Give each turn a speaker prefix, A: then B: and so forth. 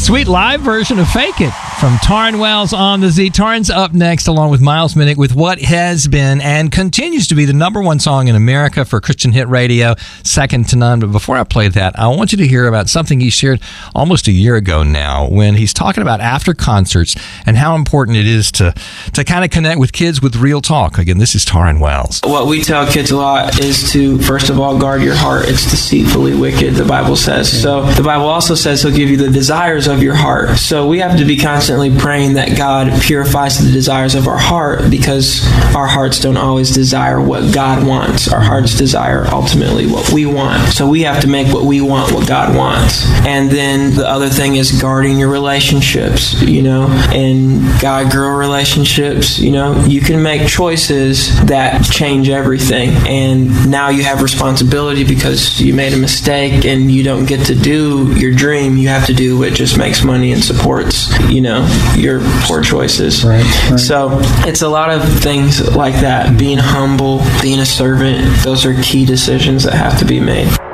A: Sweet live version of Fake It from Taryn Wells on the Z. Taryn's up next along with Miles Minnick with what has been and continues to be the number one song in America for Christian hit radio, second to none. But before I play that, I want you to hear about something he shared almost a year ago now when he's talking about after concerts and how important it is to kind of connect with kids with real talk. Again, this is Taryn Wells.
B: What we tell kids a lot is to, first of all, guard your heart. It's deceitfully wicked, the Bible says. So the Bible also says he'll give you the desires of your heart. So we have to be constantly praying that God purifies the desires of our heart, because our hearts don't always desire what God wants. Our hearts desire ultimately what we want. So we have to make what we want what God wants. And then the other thing is guarding your relationships, and guy-girl relationships. You can make choices that change everything. And now you have responsibility because you made a mistake and you don't get to do your dream. You have to do what just makes money and supports, your poor choices.
C: Right.
B: So it's a lot of things like that. Being humble, being a servant, those are key decisions that have to be made.